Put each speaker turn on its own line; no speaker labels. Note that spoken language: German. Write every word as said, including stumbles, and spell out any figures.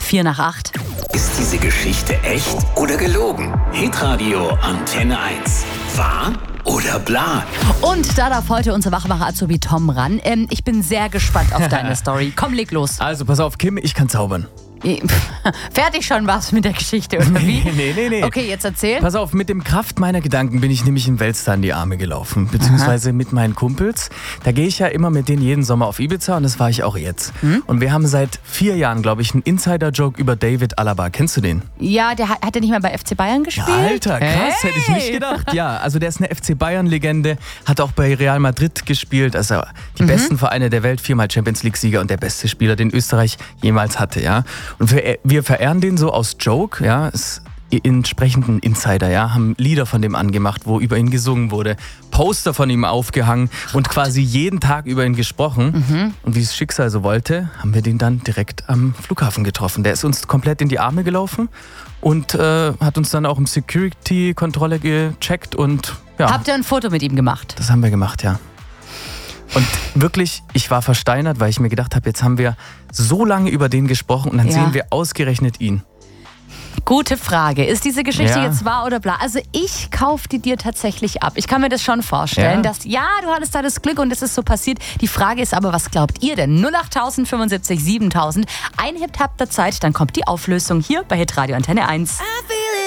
vier nach acht.
Ist diese Geschichte echt oder gelogen? Hitradio Antenne eins. Wahr oder bla?
Und da darf heute unser Wachmacher-Azubi Tom ran. Ähm, ich bin sehr gespannt auf deine Story. Komm, leg los.
Also, pass auf, Kim, ich kann zaubern.
Fertig schon was mit der Geschichte, oder wie?
Nee, nee, nee, nee.
Okay, jetzt erzähl.
Pass auf, mit dem Kraft meiner Gedanken bin ich nämlich in Weltstar in die Arme gelaufen. Beziehungsweise Aha. mit meinen Kumpels. Da gehe ich ja immer mit denen jeden Sommer auf Ibiza und das war ich auch jetzt. Hm? Und wir haben seit vier Jahren, glaube ich, einen Insider-Joke über David Alaba. Kennst du den?
Ja, der hat, hat er nicht mal bei F C Bayern gespielt?
Ja, Alter, krass,
hey.
hätte ich nicht gedacht. Ja, also der ist eine F C Bayern-Legende, hat auch bei Real Madrid gespielt. Also die mhm. besten Vereine der Welt, viermal Champions League-Sieger und der beste Spieler, den Österreich jemals hatte, ja. Und wir, wir verehren den so aus Joke, ja, ist entsprechenden Insider, ja, haben Lieder von dem angemacht, wo über ihn gesungen wurde, Poster von ihm aufgehangen und quasi jeden Tag über ihn gesprochen. Mhm. Und wie es Schicksal so wollte, haben wir den dann direkt am Flughafen getroffen. Der ist uns komplett in die Arme gelaufen und äh, hat uns dann auch im Security-Kontrolle gecheckt und ja.
Habt ihr ein Foto mit ihm gemacht?
Das haben wir gemacht, ja. Und wirklich, ich war versteinert, weil ich mir gedacht habe, jetzt haben wir so lange über den gesprochen und dann ja. sehen wir ausgerechnet ihn.
Gute Frage. Ist diese Geschichte
ja.
jetzt wahr oder bla? Also ich kaufe die dir tatsächlich ab. Ich kann mir das schon vorstellen, ja. dass ja, du hattest da das Glück und es ist so passiert. Die Frage ist aber, was glaubt ihr denn? null acht null null fünfundsiebzig siebentausend. Ein Hit habt ihr Zeit, dann kommt die Auflösung hier bei Hitradio Antenne eins.